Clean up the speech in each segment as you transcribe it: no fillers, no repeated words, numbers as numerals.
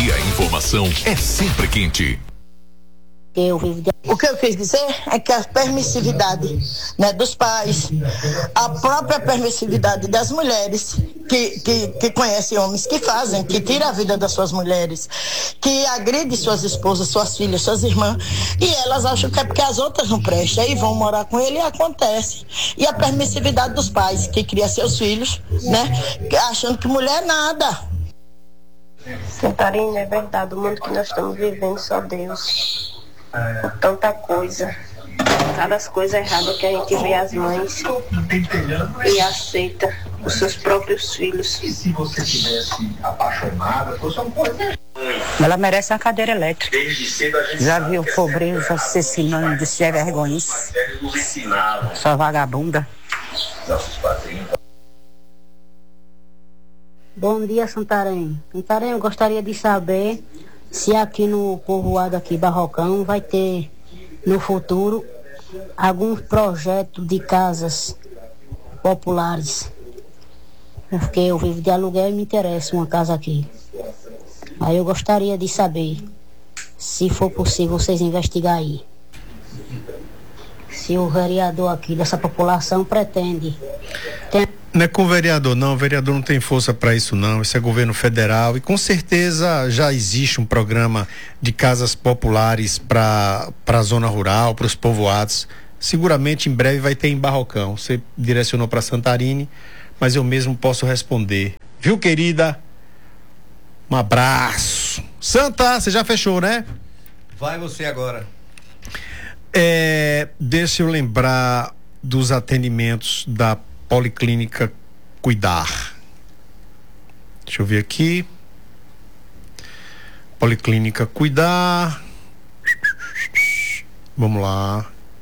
Aqui a informação é sempre quente. O que eu quis dizer é que a permissividade, né, dos pais, a própria permissividade das mulheres que conhecem homens que fazem, que tiram a vida das suas mulheres, que agridem suas esposas, suas filhas, suas irmãs, e elas acham que é porque as outras não prestam, aí vão morar com ele e acontece. E a permissividade dos pais que criam seus filhos, né, achando que mulher é nada. Santarém, é verdade, o mundo que nós estamos vivendo, só Deus. Tanta coisa, cada coisa errada que a gente vê as mães e aceita os seus próprios filhos. E se você tivesse apaixonada, fosse uma coisa. Ela merece uma cadeira elétrica. Já viu o pobreiro assassinando de ser vergonha? Só vagabunda. Bom dia, Santarém. Santarém, eu gostaria de saber se aqui no povoado aqui, Barrocão, vai ter no futuro algum projeto de casas populares. Porque eu vivo de aluguel e me interessa uma casa aqui. Aí eu gostaria de saber, se for possível, vocês investigar aí. Se o vereador aqui dessa população pretende. Não é com o vereador não tem força para isso não, isso é governo federal e com certeza já existe um programa de casas populares para a zona rural, para os povoados, seguramente em breve vai ter em Barrocão, você direcionou para Santarém, mas eu mesmo posso responder, viu querida? Um abraço. Santa, você já fechou, né? Vai você agora. Deixa eu lembrar dos atendimentos da Policlínica Cuidar. Deixa eu ver aqui. Policlínica Cuidar. Vamos lá.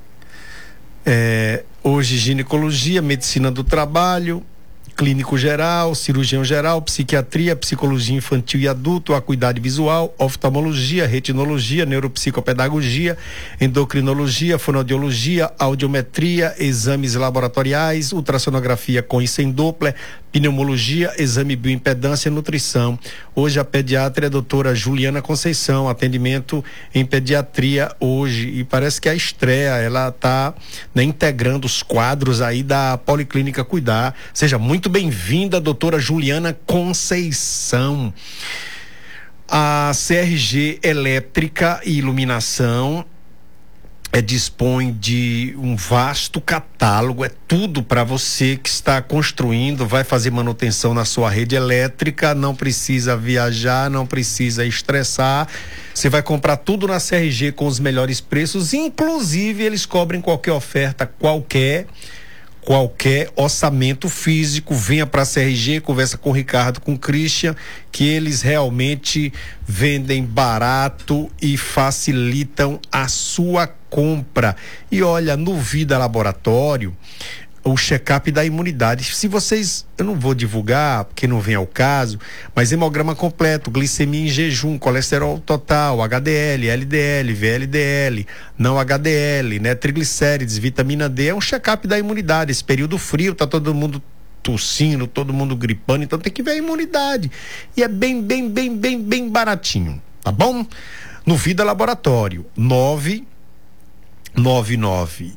Hoje ginecologia, medicina do trabalho, clínico geral, cirurgião geral, psiquiatria, psicologia infantil e adulto, acuidade visual, oftalmologia, retinologia, neuropsicopedagogia, endocrinologia, fonoaudiologia, audiometria, exames laboratoriais, ultrassonografia com e sem Doppler, pneumologia, exame bioimpedância e nutrição. Hoje a pediatra é a doutora Juliana Conceição, atendimento em pediatria hoje, e parece que a estreia, ela está, né, integrando os quadros aí da Policlínica Cuidar. Seja muito bem-vinda, doutora Juliana Conceição. A CRG Elétrica e Iluminação dispõe de um vasto catálogo, é tudo para você que está construindo, vai fazer manutenção na sua rede elétrica, não precisa viajar, não precisa estressar, você vai comprar tudo na CRG com os melhores preços, inclusive eles cobrem qualquer oferta, qualquer orçamento físico. Venha para a CRG, conversa com o Ricardo, com o Christian, que eles realmente vendem barato e facilitam a sua compra. E olha, no Vida Laboratório, o check-up da imunidade. Se vocês, eu não vou divulgar, porque não vem ao caso, mas hemograma completo, glicemia em jejum, colesterol total, HDL, LDL, VLDL, não HDL, né? Triglicérides, vitamina D, é um check-up da imunidade. Esse período frio, tá todo mundo tossindo, todo mundo gripando, então tem que ver a imunidade. E é bem baratinho, tá bom? No Vida Laboratório, 999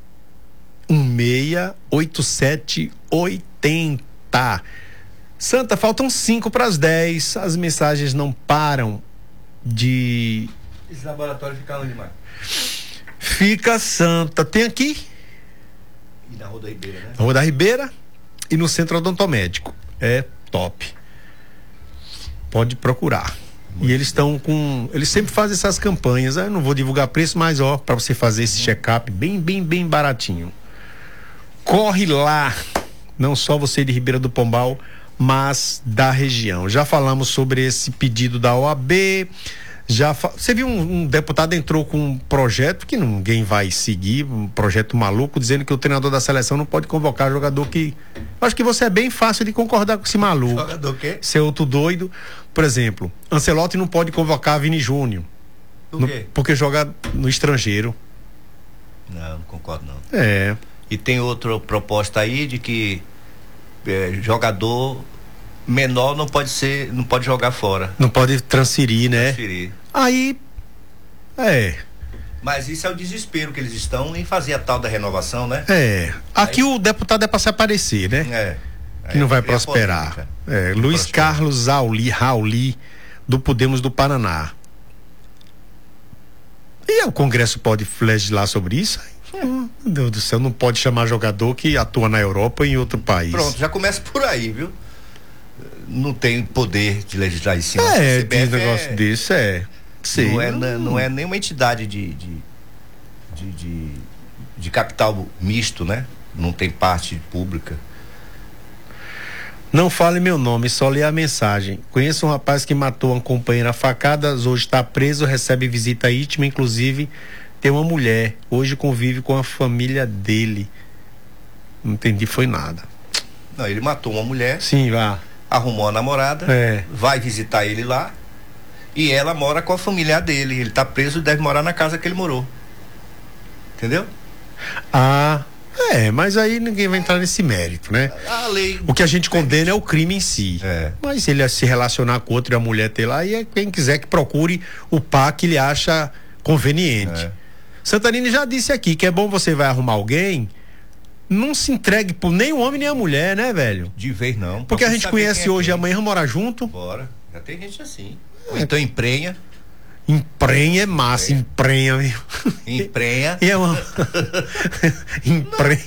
168780. Santa, faltam 5 para as 10. As mensagens não param de. Esse laboratório fica onde, Marcos? Fica, Santa. Tem aqui? E na Rua da Ribeira, né? Na Rua da Ribeira e no Centro Odontomédico. É top. Pode procurar. E eles estão com. Eles sempre fazem essas campanhas. Eu não vou divulgar preço, mas ó, para você fazer esse check-up bem baratinho. Corre lá, não só você de Ribeira do Pombal, mas da região. Já falamos sobre esse pedido da OAB. Você viu um deputado entrou com um projeto que ninguém vai seguir, um projeto maluco, dizendo que o treinador da seleção não pode convocar jogador que. Acho que você é bem fácil de concordar com esse maluco. Jogador o quê? Ser outro doido. Por exemplo, Ancelotti não pode convocar Vini Júnior. Por quê? Porque joga no estrangeiro. Não concordo não. É. E tem outra proposta aí de que jogador menor não pode jogar fora. Não pode transferir, né? Transferir. Aí, Mas isso é o desespero que eles estão em fazer a tal da renovação, né? Aqui o deputado é para se aparecer, né? Que não vai prosperar. Luiz Carlos Rauli, do Podemos do Paraná. E o Congresso pode legislar sobre isso? Meu Deus do céu, não pode chamar jogador que atua na Europa ou em outro país. Pronto, já começa por aí, viu? Não tem poder de legislar em cima. De negócio desse, Sei. Não é nenhuma entidade de capital misto, né? Não tem parte pública. Não fale meu nome, só lê a mensagem. Conheço um rapaz que matou uma companheira a facadas, hoje está preso, recebe visita íntima, inclusive tem uma mulher, hoje convive com a família dele. Não entendi, foi nada. Não, ele matou uma mulher. Sim, vá. Arrumou a namorada, vai visitar ele lá e ela mora com a família dele. Ele tá preso e deve morar na casa que ele morou. Entendeu? Mas aí ninguém vai entrar nesse mérito, né? A lei. O que a gente condena é o crime em si. Mas se ele se relacionar com outro e a mulher ter lá, aí quem quiser que procure o par que ele acha conveniente. Santanini já disse aqui que é bom você vai arrumar alguém, não se entregue por nem o homem nem a mulher, né, velho? De vez não. Porque a gente conhece hoje e amanhã morar junto. Bora. Já tem gente assim. Ou então emprenha. Emprenha é massa, emprenha, viu? Emprenha. Emprenha.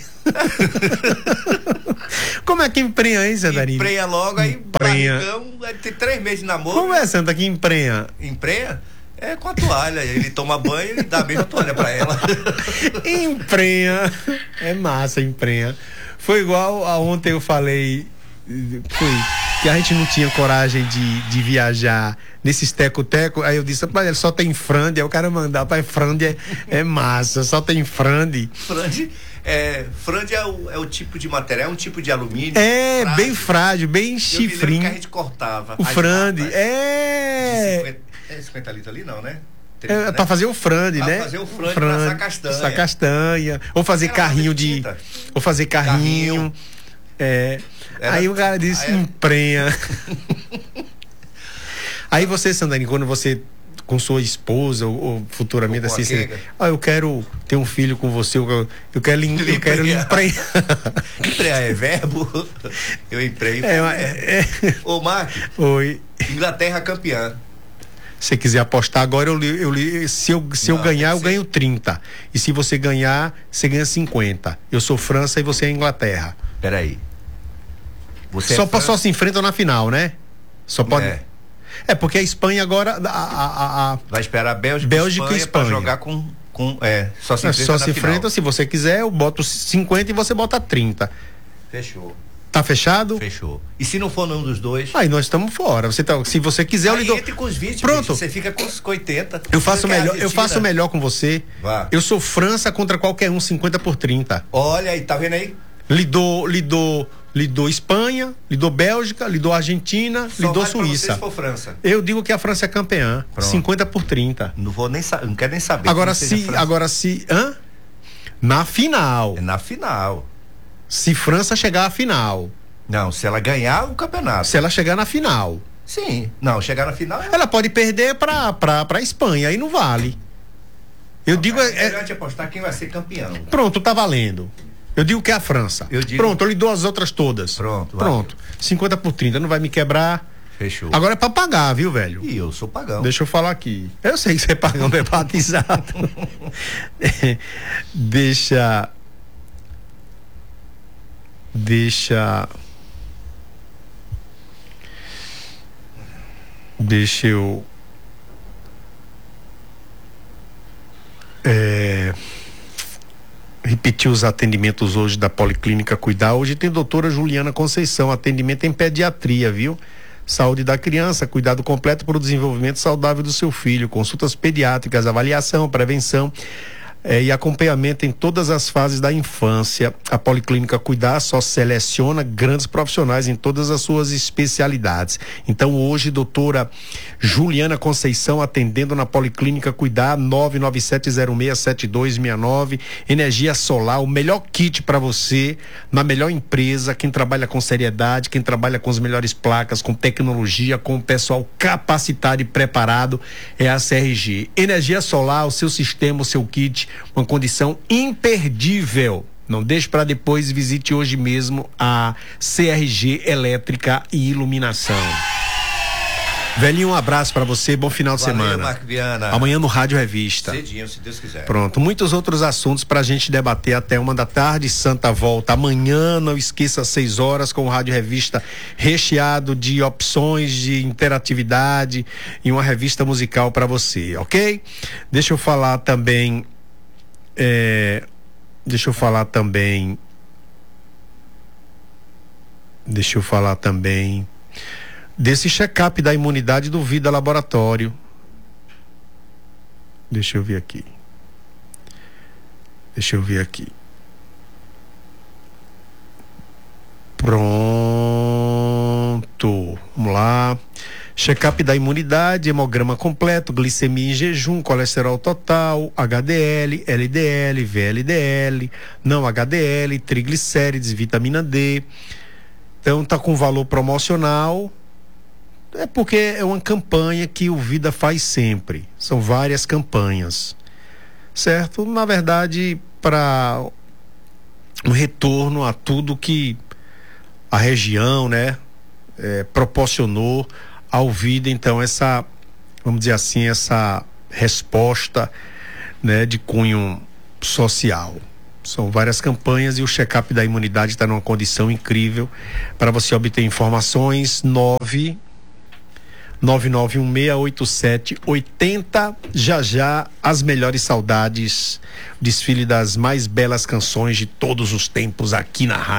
Como é que emprenha aí, Santanini? Emprenha logo, aí barrigão, aí tem 3 meses de namoro. Como é, Santa, que emprenha? Emprenha? É com a toalha, ele toma banho e dá a mesma toalha pra ela. Emprenha, é massa, emprenha. Foi igual a ontem eu falei, que a gente não tinha coragem de viajar nesses teco-teco, aí eu disse, rapaz, só tem frande, aí o cara mandar, rapaz, frande é massa, só tem frande. Frande é o tipo de material, é um tipo de alumínio. Frágil. Bem frágil, bem chifrinho. Que a gente cortava. O frande, 50 litros ali não, né? Pra fazer o frande, né? Pra fazer o frande, pra assar castanha. Assar castanha. Ou fazer carrinho de... Ou fazer carrinho. Aí o cara disse, emprenha. Aí você, Sandani, quando você com sua esposa ou futuramente assim, eu quero ter um filho com você, eu quero emprenhar. Emprenhar é verbo? Eu emprenho. Ô, Mark. Oi. Inglaterra campeã. Se você quiser apostar agora, se eu ganhar, eu ganho 30. E se você ganhar, você ganha 50. Eu sou França e você é Inglaterra. Peraí. Só se enfrentam na final, né? Só pode. Porque a Espanha agora. Vai esperar Bélgica e Espanha pra jogar com. Só se enfrenta se você quiser, eu boto 50 e você bota 30. Fechou. Tá fechado? Fechou. E se não for nenhum dos dois? Aí nós estamos fora. Se você quiser, eu lhe dou. Entre com os 20, pronto. Bicho, você fica com os 80. Eu faço melhor com você. Vá. Eu sou França contra qualquer um, 50 por 30. Olha aí, tá vendo aí? Lhe dou Espanha, lhe dou Bélgica, lhe dou Argentina, lhe dou Suíça. Se for França. Eu digo que a França é campeã. Pronto. 50 por 30. Não quero nem saber. Agora na final. É na final. Se França chegar à final. Não, se ela ganhar o campeonato. Se ela chegar na final. Sim. Não, chegar na final. Ela pode perder pra Espanha, aí não vale. Eu digo. É melhor te apostar quem vai ser campeão. Pronto, tá valendo. Eu digo que é a França. Pronto, eu lhe dou as outras todas. Pronto. 50 por 30, não vai me quebrar. Fechou. Agora é pra pagar, viu, velho? E eu sou pagão. Deixa eu falar aqui. Eu sei que você é pagão, é batizado. Deixa eu repetir os atendimentos hoje da Policlínica Cuidar. Hoje tem doutora Juliana Conceição, atendimento em pediatria, viu? Saúde da criança, cuidado completo para o desenvolvimento saudável do seu filho, consultas pediátricas, avaliação, prevenção. e acompanhamento em todas as fases da infância. A Policlínica Cuidar só seleciona grandes profissionais em todas as suas especialidades. Então hoje, doutora Juliana Conceição atendendo na Policlínica Cuidar, 997067269. Energia solar, o melhor kit para você, na melhor empresa, quem trabalha com seriedade, quem trabalha com as melhores placas, com tecnologia, com o pessoal capacitado e preparado, é a CRG. Energia solar, o seu sistema, o seu kit, uma condição imperdível. Não deixe para depois, visite hoje mesmo a CRG Elétrica e Iluminação. Velhinho, um abraço para você, bom final de semana. Marco Viana. Amanhã no Rádio Revista. Cedinho, se Deus quiser. Pronto, muitos outros assuntos pra gente debater até 1h da tarde. Santa volta amanhã, não esqueça, 6 horas, com o Rádio Revista recheado de opções de interatividade e uma revista musical para você, ok? Deixa eu falar também desse check-up da imunidade do Vida Laboratório. Deixa eu ver aqui. Pronto. Vamos lá. Check-up da imunidade, hemograma completo, glicemia em jejum, colesterol total, HDL, LDL, VLDL, não HDL, triglicérides, vitamina D. Então tá com valor promocional. É porque é uma campanha que o Vida faz sempre. São várias campanhas, certo? Na verdade, para um retorno a tudo que a região, né, proporcionou ao Vida. Então essa, vamos dizer assim, essa resposta, né, de cunho social. São várias campanhas e o check-up da imunidade está numa condição incrível. Para você obter informações, 999168780. Já as melhores saudades, desfile das mais belas canções de todos os tempos aqui na rádio.